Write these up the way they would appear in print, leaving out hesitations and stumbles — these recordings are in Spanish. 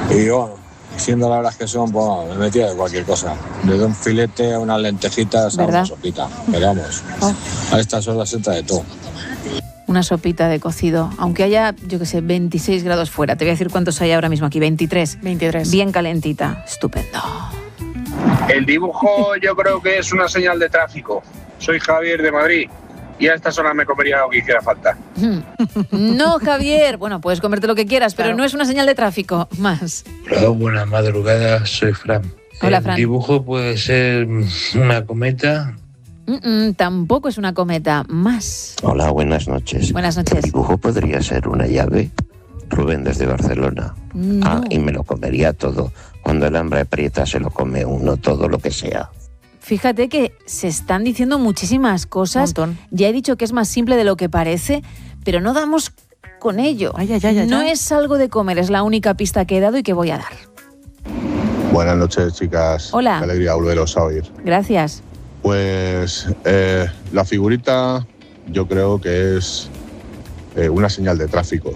Y bueno, siendo las horas que son, pues me metía de cualquier cosa. Desde un filete a unas lentejitas a una sopita. Pero vamos, a estas horas se entra de todo. Una sopita de cocido, aunque haya, 26 grados fuera. Te voy a decir cuántos hay ahora mismo aquí, 23. Bien calentita, estupendo. El dibujo yo creo que es una señal de tráfico. Soy Javier de Madrid y a estas horas me comería lo que hiciera falta. No, Javier, bueno, puedes comerte lo que quieras, pero no es una señal de tráfico, más. Hola, buenas madrugadas, soy Fran. Hola, Fran. El dibujo puede ser una cometa. Tampoco es una cometa, más. Hola, buenas noches. Buenas noches. ¿El dibujo podría ser una llave? Rubén desde Barcelona. No. Y me lo comería todo. Cuando el hambre aprieta se lo come uno, todo lo que sea. Fíjate que se están diciendo muchísimas cosas. Ya he dicho que es más simple de lo que parece, pero no damos con ello. No es algo de comer, es la única pista que he dado y que voy a dar. Buenas noches, chicas. Hola. Qué alegría volveros a oír. Gracias. Pues la figurita yo creo que es una señal de tráfico.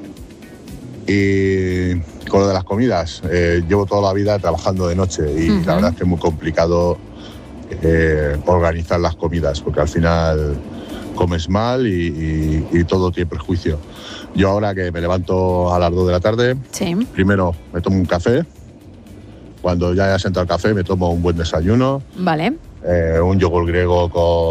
Y con lo de las comidas, llevo toda la vida trabajando de noche y la verdad es que es muy complicado organizar las comidas porque al final comes mal y todo tiene perjuicio. Yo ahora que me levanto a las 2 de la tarde, primero me tomo un café. Cuando ya he sentado el café me tomo un buen desayuno. Vale. Un yogur griego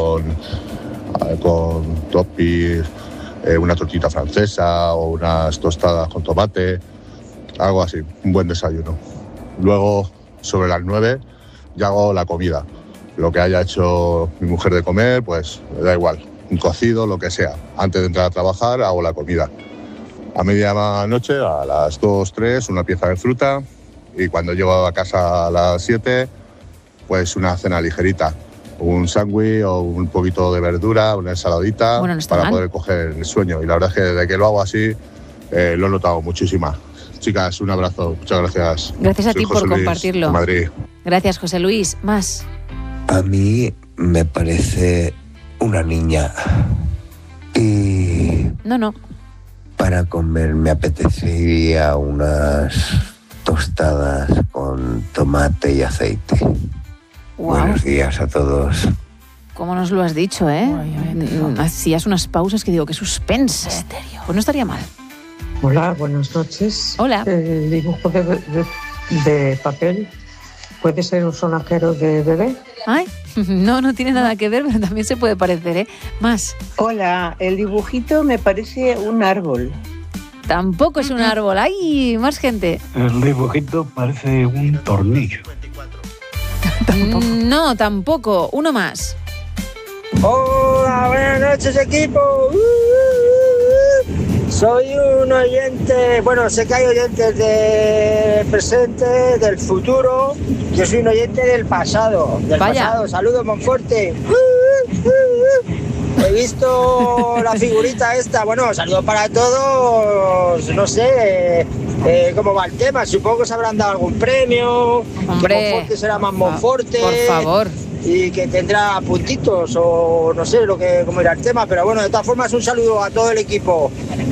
con toppings, una tortita francesa o unas tostadas con tomate, algo así, un buen desayuno. Luego, sobre las 9, ya hago la comida. Lo que haya hecho mi mujer de comer, pues me da igual, un cocido, lo que sea. Antes de entrar a trabajar hago la comida. A medianoche, a las 2, 3, una pieza de fruta y cuando llego a casa a las 7, pues una cena ligerita, un sándwich o un poquito de verdura, una ensaladita, para poder coger el sueño. Y la verdad es que desde que lo hago así, lo he notado muchísimo. Chicas, un abrazo, muchas gracias. Gracias a Soy ti José por Luis, compartirlo. de Madrid. Gracias, José Luis. Más. A mí me parece una niña. Y No. para comer me apetecería unas tostadas con tomate y aceite. Wow. Buenos días a todos. ¿Cómo nos lo has dicho, Hacías unas pausas que digo, qué suspense. Pues no estaría mal. Hola, buenas noches. Hola. El dibujo de papel puede ser un sonajero de bebé. Ay, no tiene nada que ver, pero también se puede parecer, Más. Hola, el dibujito me parece un árbol. Tampoco es un árbol. ¡Ay, más gente! El dibujito parece un tornillo. No, tampoco. Uno más. Hola, buenas noches, equipo. Soy un oyente, bueno, sé que hay oyentes del presente, del futuro. Yo soy un oyente del pasado. Saludos, Monforte. He visto la figurita esta, bueno, saludos para todos, no sé cómo va el tema, supongo que se habrán dado algún premio, hombre, que Monforte será más Monforte, por favor, y que tendrá puntitos o no sé cómo irá el tema, pero bueno, de todas formas un saludo a todo el equipo.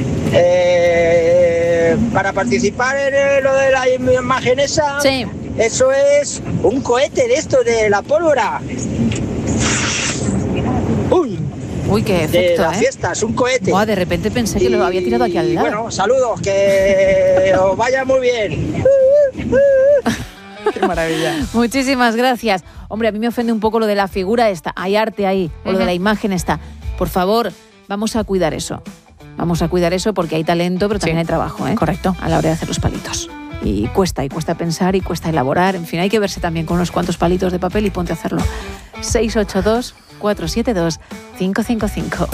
Para participar en lo de la imagen esa, eso es un cohete de esto, de la pólvora. Uy, qué efecto, de las fiestas, un cohete. De repente pensé que lo había tirado aquí al lado. Bueno, saludos, que os vaya muy bien. Qué maravilla. Muchísimas gracias. Hombre, a mí me ofende un poco lo de la figura esta. Hay arte ahí, o lo de la imagen esta. Por favor, vamos a cuidar eso. Vamos a cuidar eso porque hay talento, pero también hay trabajo, Correcto. A la hora de hacer los palitos. Y cuesta pensar y cuesta elaborar. En fin, hay que verse también con unos cuantos palitos de papel y ponte a hacerlo. 682-472-555.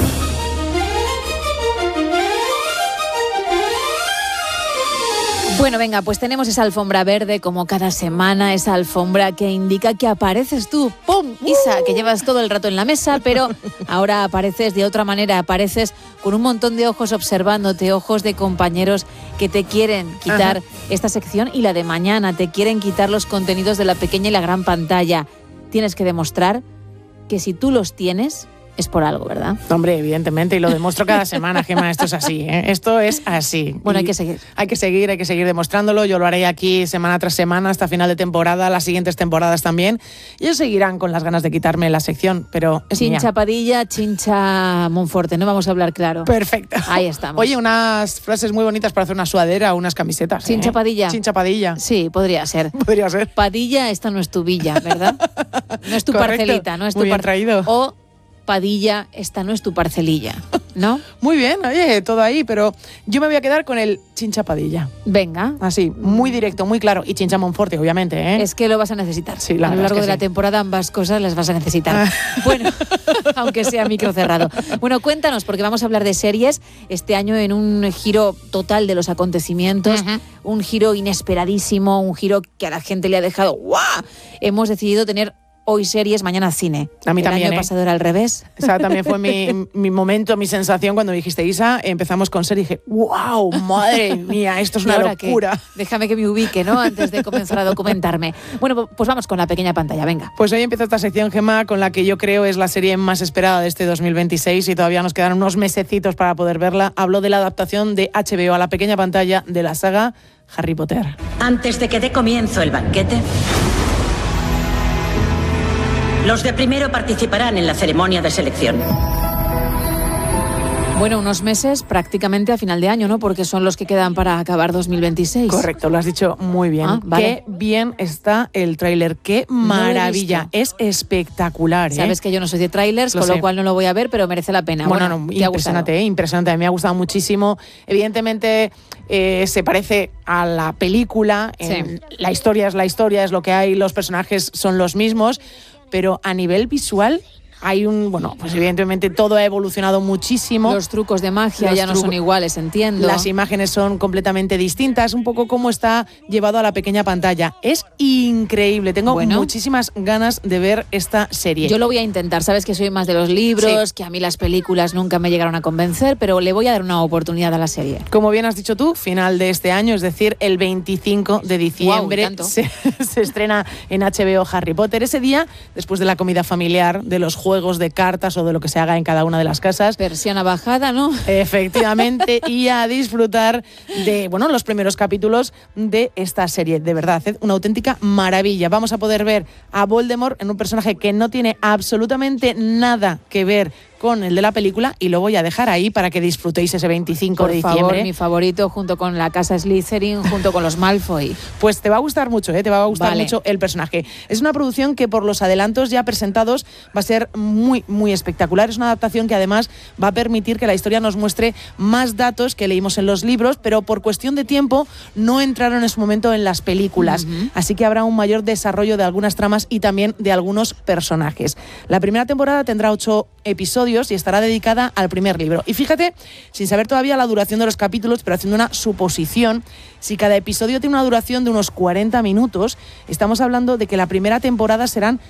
Bueno, venga, pues tenemos esa alfombra verde como cada semana, esa alfombra que indica que apareces tú, ¡pum! Isa, que llevas todo el rato en la mesa, pero ahora apareces de otra manera, apareces con un montón de ojos observándote, ojos de compañeros que te quieren quitar esta sección y la de mañana, te quieren quitar los contenidos de la pequeña y la gran pantalla. Tienes que demostrar que si tú los tienes, es por algo, ¿verdad? Hombre, evidentemente, y lo demuestro cada semana, Gemma, esto es así, ¿eh? Esto es así. Bueno, hay que seguir. Hay que seguir demostrándolo. Yo lo haré aquí semana tras semana hasta final de temporada, las siguientes temporadas también. Y ellos seguirán con las ganas de quitarme la sección, pero es Chincha mía. Padilla, Chincha Monforte, ¿no? Vamos a hablar claro. Perfecto. Ahí estamos. Oye, unas frases muy bonitas para hacer una sudadera o unas camisetas. Chincha Padilla. Chincha Padilla. Sí, podría ser. Podría ser. Padilla, esta no es tu villa, ¿verdad? No es tu Correcto. parcelita, no es tu Muy bien traído. O Padilla, esta no es tu parcelilla, ¿no? Muy bien, oye, todo ahí, pero yo me voy a quedar con el Chincha Padilla. Venga. Así, muy directo, muy claro. Y Chincha Monforte, obviamente, ¿eh? Es que lo vas a necesitar. Sí, la a lo verdad largo es que de la sí. temporada ambas cosas las vas a necesitar. Bueno, aunque sea micro cerrado. Bueno, cuéntanos, porque vamos a hablar de series este año en un giro total de los acontecimientos, un giro inesperadísimo, un giro que a la gente le ha dejado ¡guau! Hemos decidido tener hoy series, mañana cine. A mí el también, año pasado era al revés. Esa también fue mi momento, mi sensación cuando me dijiste, Isa, empezamos con serie y dije, ¡wow! ¡Madre mía! Esto es una locura. Déjame que me ubique, ¿no? Antes de comenzar a documentarme. Bueno, pues vamos con la pequeña pantalla, venga. Pues hoy empieza esta sección, Gemma, con la que yo creo es la serie más esperada de este 2026 y todavía nos quedan unos mesecitos para poder verla. Hablo de la adaptación de HBO a la pequeña pantalla de la saga Harry Potter. Antes de que dé comienzo el banquete, los de primero participarán en la ceremonia de selección. Bueno, unos meses prácticamente a final de año, ¿no? Porque son los que quedan para acabar 2026. Correcto, lo has dicho muy bien. Vale. Qué bien está el tráiler, qué maravilla. No es espectacular, ¿eh? Sabes que yo no soy de trailers, con lo cual no lo voy a ver, pero merece la pena. Bueno, impresionante, impresionante. Me ha gustado muchísimo. Evidentemente se parece a la película. Sí. La historia es lo que hay, los personajes son los mismos, pero a nivel visual hay pues evidentemente todo ha evolucionado muchísimo. Los trucos de magia ya no son iguales, entiendo. Las imágenes son completamente distintas, un poco como está llevado a la pequeña pantalla. Es increíble, tengo muchísimas ganas de ver esta serie. Yo lo voy a intentar, sabes que soy más de los libros, que a mí las películas nunca me llegaron a convencer, pero le voy a dar una oportunidad a la serie. Como bien has dicho tú, final de este año, es decir, el 25 de diciembre se estrena en HBO Harry Potter. Ese día, después de la comida familiar, de los juegos de cartas o de lo que se haga en cada una de las casas. Persiana bajada, ¿no? Efectivamente, y a disfrutar de los primeros capítulos de esta serie. De verdad, una auténtica maravilla. Vamos a poder ver a Voldemort en un personaje que no tiene absolutamente nada que ver con el de la película y lo voy a dejar ahí para que disfrutéis ese 25 de diciembre. Por favor, mi favorito junto con la casa Slytherin, junto con los Malfoy. Pues te va a gustar mucho, te va a gustar mucho el personaje. Es una producción que por los adelantos ya presentados va a ser muy, muy espectacular. Es una adaptación que además va a permitir que la historia nos muestre más datos que leímos en los libros, pero por cuestión de tiempo no entraron en su momento en las películas. Así que habrá un mayor desarrollo de algunas tramas y también de algunos personajes. La primera temporada tendrá 8 episodios y estará dedicada al primer libro. Y fíjate, sin saber todavía la duración de los capítulos, pero haciendo una suposición, si cada episodio tiene una duración de unos 40 minutos, estamos hablando de que la primera temporada serán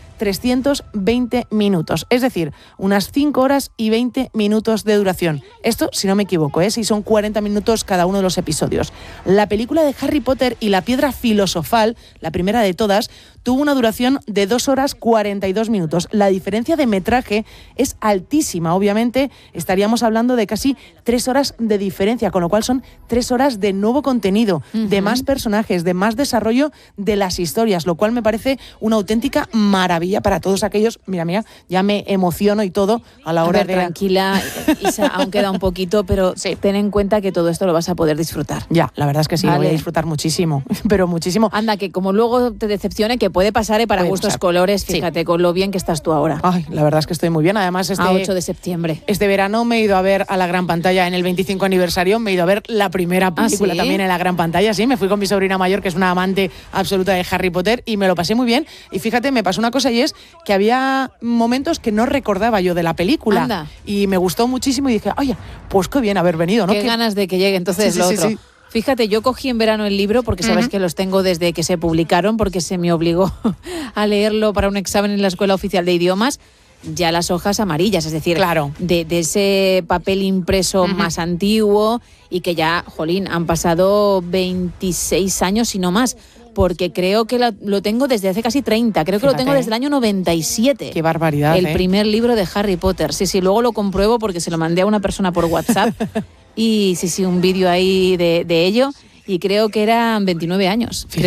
320 minutos, es decir, unas 5 horas y 20 minutos de duración. Esto, si no me equivoco, si son 40 minutos cada uno de los episodios. La película de Harry Potter y la piedra filosofal, la primera de todas, tuvo una duración de 2 horas 42 minutos. La diferencia de metraje es altísima. Obviamente estaríamos hablando de casi 3 horas de diferencia, con lo cual son 3 horas de nuevo contenido, de más personajes, de más desarrollo de las historias, lo cual me parece una auténtica maravilla para todos aquellos. Mira, ya me emociono y todo a la hora de... Tranquila, Isa, aún queda un poquito, pero ten en cuenta que todo esto lo vas a poder disfrutar. Ya, la verdad es que sí, lo voy a disfrutar muchísimo, pero muchísimo. Anda, que como luego te decepcione, que puede pasar para gustos colores, fíjate, con lo bien que estás tú ahora. Ay, la verdad es que estoy muy bien, además a 8 de septiembre. Este verano me he ido a ver a la gran pantalla en el 25 aniversario, me he ido a ver la primera película también en la gran pantalla, me fui con mi sobrina mayor, que es una amante absoluta de Harry Potter, y me lo pasé muy bien. Y fíjate, me pasó una cosa, y es que había momentos que no recordaba yo de la película. Anda. Y me gustó muchísimo y dije, oye, pues qué bien haber venido, ¿no? Qué ganas de que llegue entonces lo otro. Sí. Fíjate, yo cogí en verano el libro porque sabes que los tengo desde que se publicaron, porque se me obligó a leerlo para un examen en la Escuela Oficial de Idiomas. ya las hojas amarillas, es decir, claro, de ese papel impreso más antiguo, y que ya, jolín, han pasado 26 años y no más, porque creo que lo tengo desde hace casi 30, creo que lo tengo desde el año 97. ¡Qué barbaridad! El primer libro de Harry Potter. Sí, luego lo compruebo porque se lo mandé a una persona por WhatsApp y sí, un vídeo ahí de ello, y creo que eran 29 años.